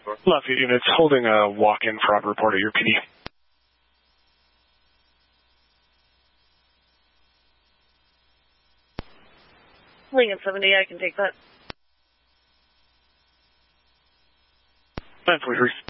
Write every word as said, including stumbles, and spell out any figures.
Lafayette units holding a walk-in fraud report at your P D. Lincoln seventy, I can take that. nine forty-three.